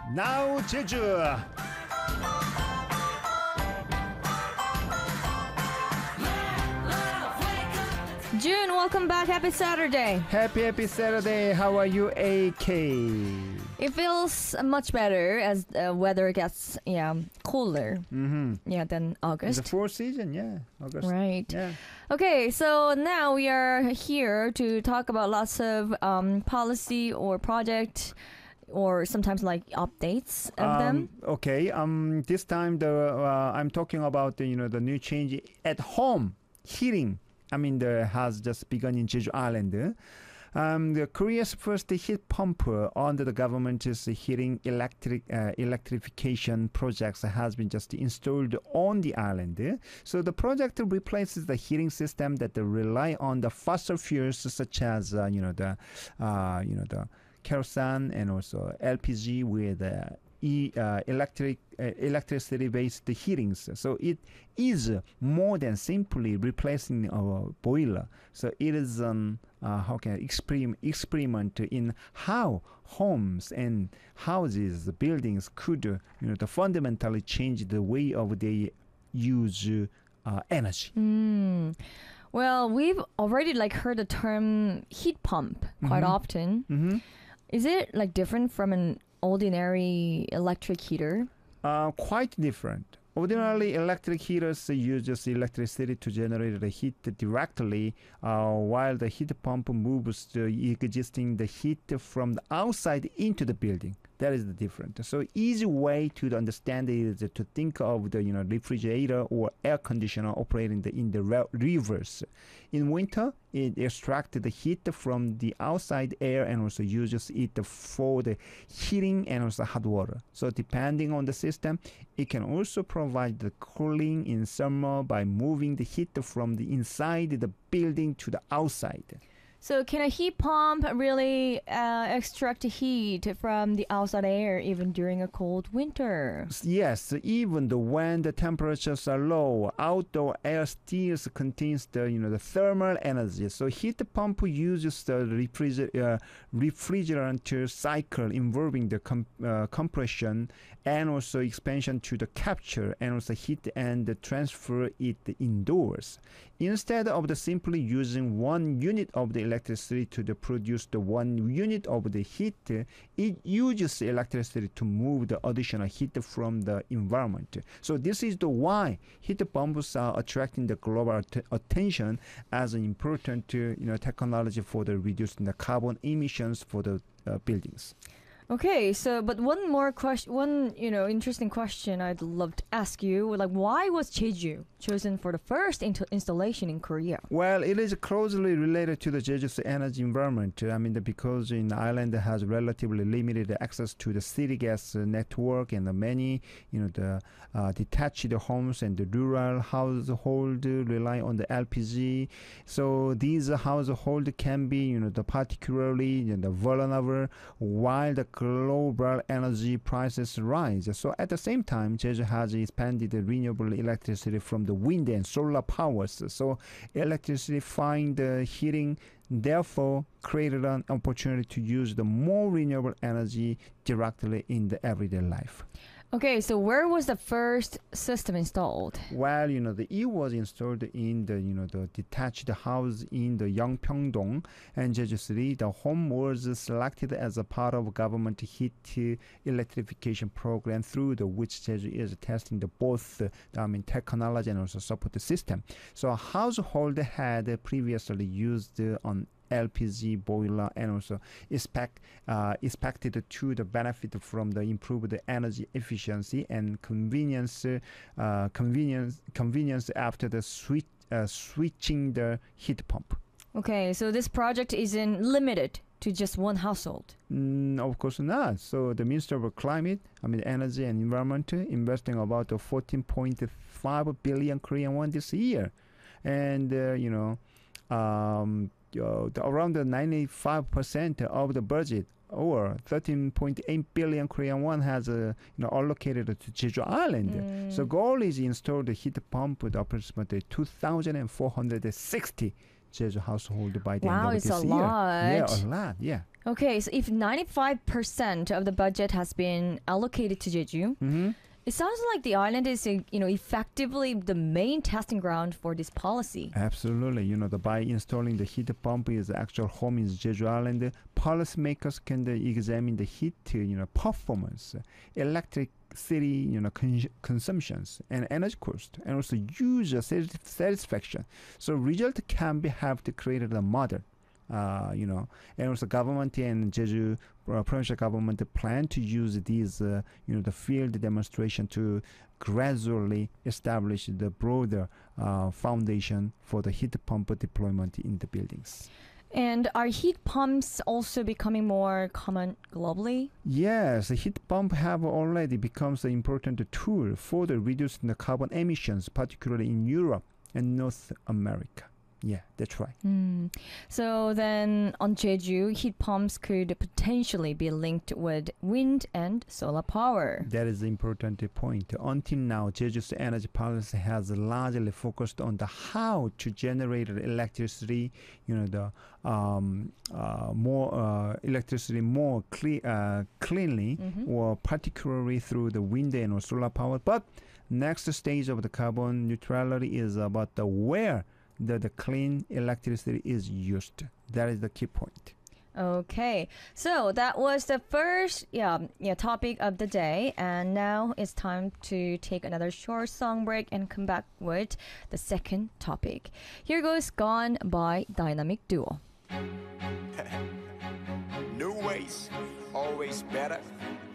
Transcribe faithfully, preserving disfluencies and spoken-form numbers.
Now Jeju. June, welcome back. Happy Saturday. Happy happy Saturday. How are you, A K? It feels much better as the weather gets yeah cooler. Mm-hmm. Yeah, than August. The fourth season, yeah, August. Right. Yeah. Okay, so now we are here to talk about lots of um, policy or project or sometimes like updates of um, them. Okay. Um. This time, the uh, I'm talking about the, you know the new change at home heating. I mean, the has just begun in Jeju Island. Um, the Korea's first heat pump uh, under the government's heating electric uh, electrification projects has been just installed on the island. So the project replaces the heating system that rely on the fossil fuels such as uh, you know the uh, you know the kerosene and also L P G with uh, e, uh, electric uh, electricity-based heatings. So it is more than simply replacing a boiler. So it is um, uh, how can I experiment experiment in how homes and houses, buildings could uh, you know the fundamentally change the way of they use uh, energy. Mm. Well, we've already like heard the term heat pump quite Mhm. often. Mm-hmm. Is it like different from an ordinary electric heater? Uh, quite different. Ordinarily, electric heaters use electricity to generate the heat directly, uh, while the heat pump moves the existing the heat from the outside into the building. That is the difference. So, easy way to understand it is to think of the you know refrigerator or air conditioner operating the, in the re- reverse. In winter, it extracts the heat from the outside air and also uses it for the heating and also hot water. So, depending on the system, it can also provide the cooling in summer by moving the heat from the inside the building to the outside. So can a heat pump really uh, extract heat from the outside air even during a cold winter? Yes, even the, when the temperatures are low, outdoor air still contains the you know the thermal energy. So heat pump uses the refriger- uh, refrigerant cycle involving the com- uh, compression and also expansion to the capture and also heat and transfer it indoors. Instead of the simply using one unit of the electricity to the produce the one unit of the heat, it uses electricity to move the additional heat from the environment. So this is the why heat pumps are attracting the global att- attention as an important uh, you know technology for the reducing the carbon emissions for the uh, buildings. Okay, so but one more question, one you know interesting question I'd love to ask you, like why was Jeju chosen for the first int- installation in Korea? Well, it is closely related to the Jeju's energy environment. I mean, the, because in the island has relatively limited access to the city gas uh, network and the many, you know, the uh, detached homes and the rural household rely on the L P G. So these households can be, you know, the particularly you know, the vulnerable while the global energy prices rise. So at the same time, Jeju has expanded the renewable electricity from the wind and solar powers. So electrifying the heating therefore created an opportunity to use the more renewable energy directly in the everyday life. Okay, so where was the first system installed? Well, you know, the E was installed in the, you know, the detached house in the Yeongpyeong-dong and Jeju City. The home was selected as a part of government heat electrification program through the which Jeju is testing the both, uh, I mean, technology and also support system. So a household had previously used uh, on L P G boiler and also expect, uh, expected to the benefit from the improved energy efficiency and convenience uh, convenience convenience after the switch uh, switching the heat pump. Okay, so this project isn't limited to just one household. Mm, of course not. So the Minister of Climate, I mean Energy and Environment, investing about uh, fourteen point five billion Korean won this year, and uh, you know. Um, Uh, the, around the ninety-five percent of the budget, or thirteen point eight billion Korean won, has uh, you know allocated to Jeju Island. Mm. So goal is installed the heat pump with approximately two thousand four hundred sixty Jeju household by the Wow, end of it's this a year. Yeah, lot. a lot. Yeah. Okay, so if ninety-five percent of the budget has been allocated to Jeju, Mm-hmm. it sounds like the island is, uh, you know, effectively the main testing ground for this policy. Absolutely. You know, the by installing the heat pump is the actual home in Jeju Island, policymakers can uh, examine the heat, uh, you know, performance, electricity, you know, con- consumptions, and energy cost, and also user satis- satisfaction. So result can be have to create a model. Uh, you know, and also government and Jeju uh, provincial government plan to use these, uh, you know, the field demonstration to gradually establish the broader uh, foundation for the heat pump deployment in the buildings. And are heat pumps also becoming more common globally? Yes, the heat pump have already become an important tool for the reducing the carbon emissions, particularly in Europe and North America. Yeah, that's right. Hmm. So then on Jeju, heat pumps could potentially be linked with wind and solar power. That is the important point. Until now, Jeju's energy policy has largely focused on the how to generate electricity, you know, the um, uh, more uh, electricity more cle- uh, cleanly, Mhm. or particularly through the wind and solar power. But next stage of the carbon neutrality is about the where the, the clean electricity is used. That is the key point. Okay, so that was the first yeah, yeah topic of the day, and now it's time to take another short song break and come back with the second topic. Here goes Gone by Dynamic Duo. New ways, always better.